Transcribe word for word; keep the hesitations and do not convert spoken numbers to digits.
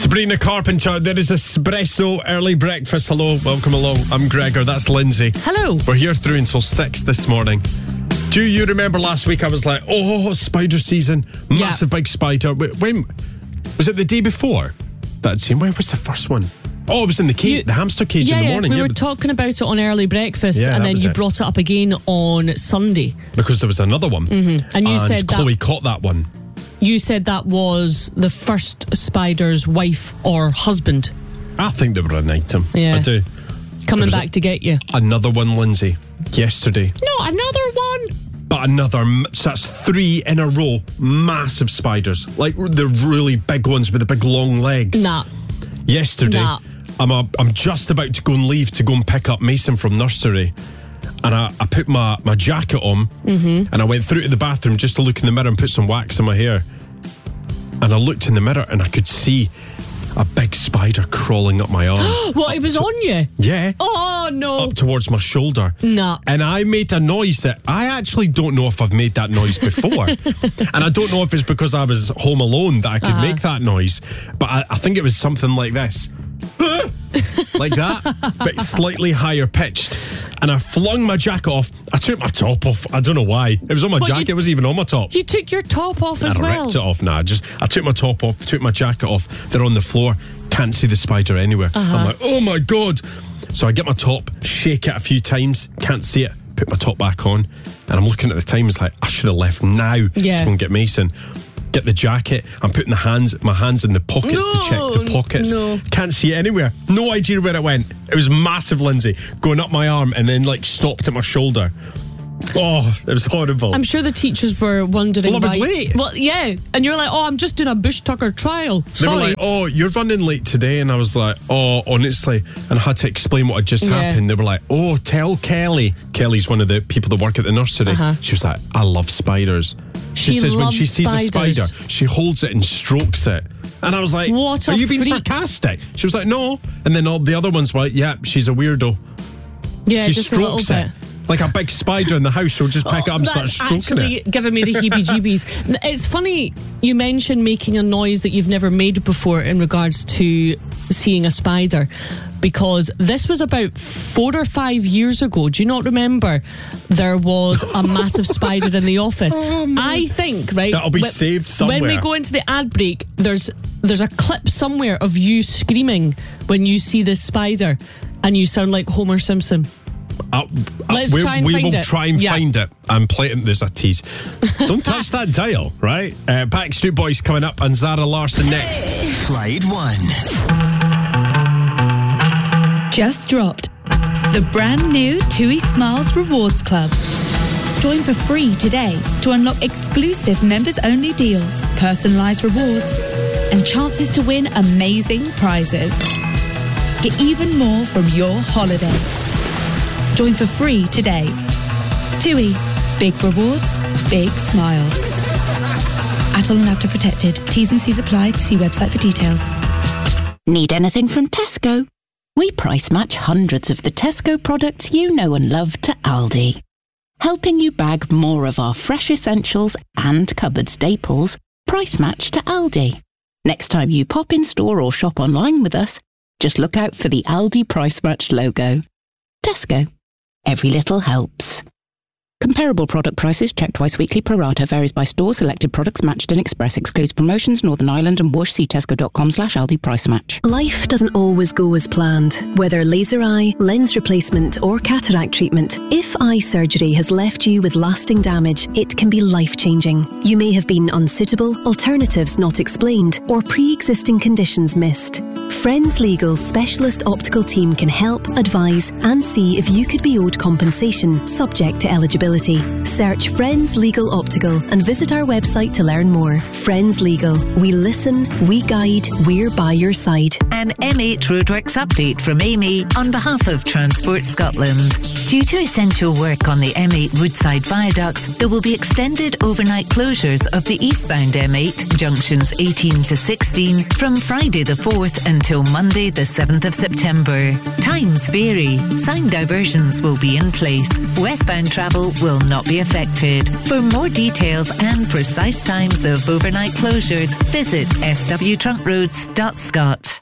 Sabrina Carpenter, there is Espresso Early Breakfast. Hello, welcome along. I'm Gregor, that's Lindsay. Hello. We're here through until six this morning. Do you remember last week I was like, oh, spider season, massive yeah. big spider. When was it? The day before that scene? When was the first one? Oh, it was in the cage, you, the hamster cage yeah, in the morning. We yeah, were but, talking about it on Early Breakfast, yeah, and then you it. brought it up again on Sunday. Because there was another one. Mm-hmm. And you and said Chloe that, caught that one. You said that was the first spider's wife or husband. I think they were an item. Yeah. I do. Coming back a, to get you. Another one, Lindsay, yesterday. No, another one. But another, so that's three in a row, massive spiders. Like the really big ones with the big long legs. Nah. Yesterday, nah. I'm a, I'm just about to go and leave to go and pick up Mason from nursery. And I, I put my, my jacket on, mm-hmm. and I went through to the bathroom just to look in the mirror and put some wax in my hair. And I looked in the mirror and I could see a big spider crawling up my arm. What, it was to, on you? Yeah. Oh, no. Up towards my shoulder. No. And I made a noise that I actually don't know if I've made that noise before. And I don't know if it's because I was home alone that I could uh-huh. make that noise. But I, I think it was something like this. Like that, but slightly higher pitched. And I flung my jacket off. I took my top off. I don't know why. It was on my what, jacket. You, it wasn't even on my top. You took your top off as I well? I ripped it off. Nah, just I took my top off, took my jacket off. They're on the floor. Can't see the spider anywhere. Uh-huh. I'm like, oh my God. So I get my top, shake it a few times. Can't see it. Put my top back on. And I'm looking at the time. It's like, I should have left now yeah. to go and get Mason. Get the jacket. I'm putting the hands, my hands in the pockets no, to check the pockets. No. Can't see it anywhere. No idea where it went. It was massive, Lindsay, going up my arm and then like stopped at my shoulder. Oh, it was horrible. I'm sure the teachers were wondering. Well, I was why, late. Well, yeah, and you're like, oh, I'm just doing a bush tucker trial. They Sorry. were like, oh, you're running late today. And I was like, oh, honestly. And I had to explain what had just yeah. happened. They were like, oh, tell Kelly. Kelly's one of the people that work at the nursery. Uh-huh. She was like, I love spiders. She, she says when she sees spiders. a spider, she holds it and strokes it. And I was like, what are you being freak. sarcastic? She was like, no. And then all the other ones were like, yeah, she's a weirdo. Yeah, she just strokes a little it. bit. Like a big spider in the house, she'll just pick oh, it up and start stroking actually it. Giving me the heebie-jeebies. It's funny you mentioned making a noise that you've never made before in regards to seeing a spider, because this was about four or five years ago. Do you not remember? There was a massive spider in the office. Oh, I think, right? That'll be when, saved somewhere. When we go into the ad break, there's there's a clip somewhere of you screaming when you see this spider, and you sound like Homer Simpson. Uh, Let's uh, try and we find will it. try and yeah. find it. I'm playing. There's a tease. Don't touch that dial, right? Uh, Backstreet Boys coming up and Zara Larsson next. Clyde One. Just dropped the brand new TUI Smiles Rewards Club. Join for free today to unlock exclusive members-only deals, personalised rewards, and chances to win amazing prizes. Get even more from your holiday. Join for free today. TUI. Big rewards, big smiles. Atoll and After Protected. T's and C's apply. See website for details. Need anything from Tesco? We price match hundreds of the Tesco products you know and love to Aldi. Helping you bag more of our fresh essentials and cupboard staples, price match to Aldi. Next time you pop in store or shop online with us, just look out for the Aldi Price Match logo. Tesco. Every little helps. Comparable product prices checked twice weekly. Pro rata varies by store. Selected products matched in Express. Excludes promotions. Northern Ireland and Whoosh. See tesco.com slash Aldi Price Match. Life doesn't always go as planned. Whether laser eye, lens replacement or cataract treatment, if eye surgery has left you with lasting damage, it can be life-changing. You may have been unsuitable, alternatives not explained, or pre-existing conditions missed. Friends Legal's specialist optical team can help, advise and see if you could be owed compensation subject to eligibility. Search Friends Legal Optical and visit our website to learn more. Friends Legal. We listen, we guide, we're by your side. An M eight Roadworks update from Amy on behalf of Transport Scotland. Due to essential work on the M eight Woodside viaducts, there will be extended overnight closures of the eastbound M eight, junctions eighteen to sixteen, from Friday the fourth until Monday the seventh of September. Times Roads vary. Signed diversions will be in place. Westbound travel will not be affected. For more details and precise times of overnight closures, visit s w trunk roads dot scot.